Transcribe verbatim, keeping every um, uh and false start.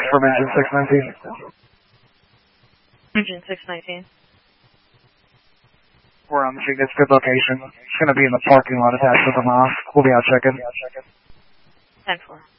from engine six nineteen. Engine six nineteen. We're on the street. It's a good location. It's going to be in the parking lot attached to the mosque. We'll be out checking. ten four.